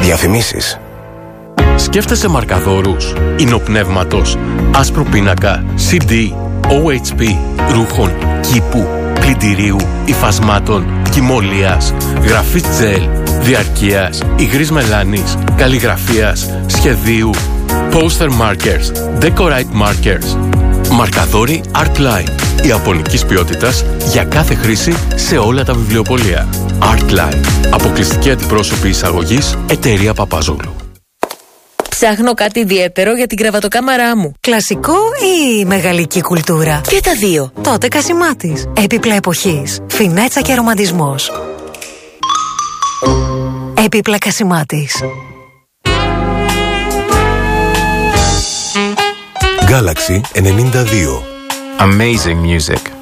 Διαφημίσεις. Σκέφτεσαι μαρκαδόρους, ινοπνεύματος, άσπρο πίνακα, CD, OHP, ρούχων, κήπου, πλυντηρίου, υφασμάτων, κυμολίας, γραφής τζελ, διαρκείας, υγρής μελάνης, καλλιγραφίας, σχεδίου, poster markers, decorate markers. Μαρκαδόροι Artline, ιαπωνικής ποιότητας για κάθε χρήση σε όλα τα βιβλιοπωλεία. Artline, αποκλειστική αντιπρόσωπη εισαγωγής, εταιρεία Παπαζόγλου. Ψάχνω κάτι ιδιαίτερο για την κρεβατοκάμαρά μου. Κλασικό ή μεγαλική κουλτούρα? Και τα δύο. Τότε Κασιμάτης. Έπιπλα εποχής. Φινέτσα και ρομαντισμός. Έπιπλα Κασιμάτης. Galaxy 92. Amazing music.